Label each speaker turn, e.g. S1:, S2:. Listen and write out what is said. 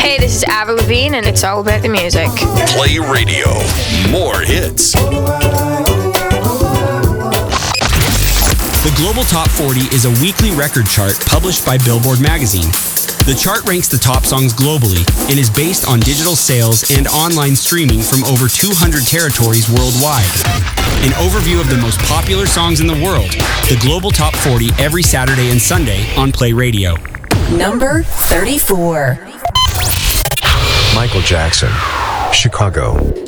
S1: Hey, this is Avril Lavigne, and it's all about the music.
S2: Play Radio. More hits.
S3: The Global Top 40 is a weekly record chart published by Billboard magazine. The chart ranks the top songs globally and is based on digital sales and online streaming from over 200 territories worldwide. An overview of the most popular songs in the world. The Global Top 40 every Saturday and Sunday on Play Radio.
S4: Number 34.
S5: Michael Jackson, Chicago.